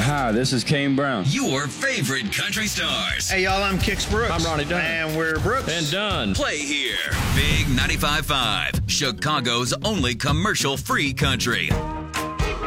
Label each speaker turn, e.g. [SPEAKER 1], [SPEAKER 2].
[SPEAKER 1] Hi, this is Kane Brown.
[SPEAKER 2] Your favorite country stars.
[SPEAKER 3] Hey, y'all, I'm Kix Brooks.
[SPEAKER 4] I'm Ronnie Dunn.
[SPEAKER 3] And we're Brooks.
[SPEAKER 4] And Dunn.
[SPEAKER 2] Play here. Big 95.5, Chicago's only commercial-free country.